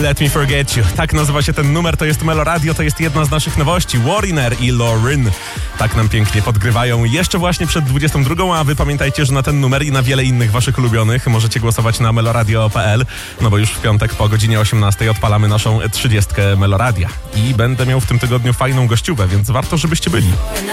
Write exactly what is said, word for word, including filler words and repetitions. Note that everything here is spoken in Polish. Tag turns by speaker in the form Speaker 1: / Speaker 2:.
Speaker 1: Let Me Forget You. Tak nazywa się ten numer, to jest Meloradio, to jest jedna z naszych nowości. Warriner i Lauren tak nam pięknie podgrywają jeszcze właśnie przed dwudziestą drugą, a wy pamiętajcie, że na ten numer i na wiele innych waszych ulubionych możecie głosować na meloradio kropka p l, no bo już w piątek po godzinie osiemnastej odpalamy naszą trzydziestkę Meloradia i będę miał w tym tygodniu fajną gościówę, więc warto, żebyście byli.